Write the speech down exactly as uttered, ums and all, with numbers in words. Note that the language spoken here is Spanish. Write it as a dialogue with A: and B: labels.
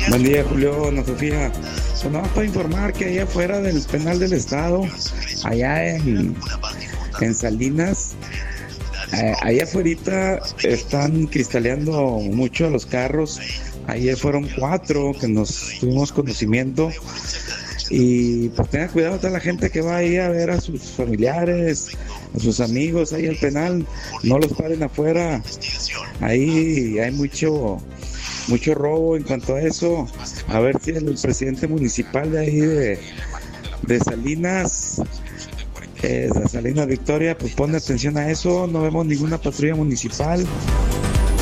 A: Buen día, Julio, Ana Sofía. Sonaba para informar que allá afuera del penal del estado, allá en, en Salinas, eh, allá afuera están cristaleando mucho a los carros. Ayer fueron cuatro que nos tuvimos conocimiento. Y pues tenga cuidado toda la gente que va ahí a ver a sus familiares, a sus amigos ahí al penal. No los paren afuera. Ahí hay mucho... mucho robo en cuanto a eso. A ver si el presidente municipal de ahí de, de Salinas, eh, de Salinas Victoria, pues pone atención a eso. No vemos ninguna patrulla municipal.